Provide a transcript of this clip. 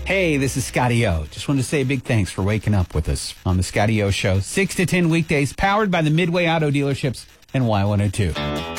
Hey, this is Scotty O. Just wanted to say a big thanks for waking up with us on the Scotty O Show. 6 to 10 weekdays, powered by the Midway Auto Dealerships and Y102.